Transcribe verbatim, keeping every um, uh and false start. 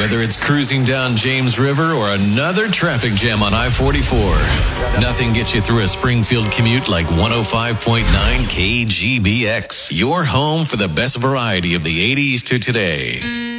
Whether it's cruising down James River or another traffic jam on I forty-four, nothing gets you through a Springfield commute like one oh five point nine K G B X. Your home for the best variety of the eighties to today.